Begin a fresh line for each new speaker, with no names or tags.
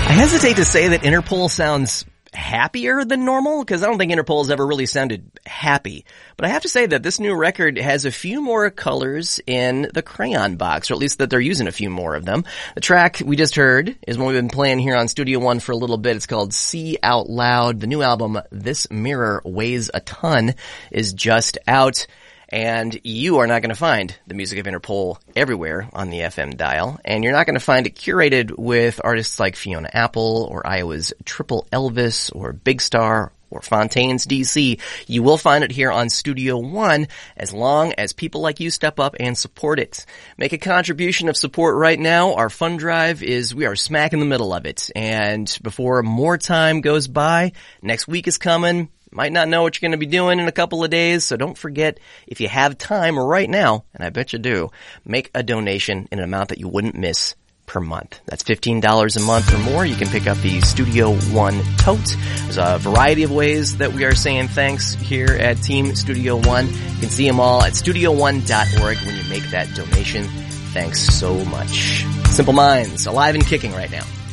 I hesitate to say that Interpol sounds happier than normal, because I don't think Interpol's ever really sounded happy. But I have to say that this new record has a few more colors in the crayon box, or at least that they're using a few more of them. The track we just heard is one we've been playing here on Studio One for a little bit. It's called See Out Loud. The new album, This Mirror Weighs a Ton, is just out. And you are not going to find the music of Interpol everywhere on the FM dial. And you're not going to find it curated with artists like Fiona Apple or Iowa's Triple Elvis or Big Star or Fontaine's DC. You will find it here on Studio One as long as people like you step up and support it. Make a contribution of support right now. Our fund drive we are smack in the middle of it. And before more time goes by, next week is coming. Might not know what you're going to be doing in a couple of days, so don't forget, if you have time right now, and I bet you do, make a donation in an amount that you wouldn't miss per month. That's $15 a month or more. You can pick up the Studio One tote. There's a variety of ways that we are saying thanks here at Team Studio One. You can see them all at studio1.org when you make that donation. Thanks so much. Simple Minds, alive and kicking right now.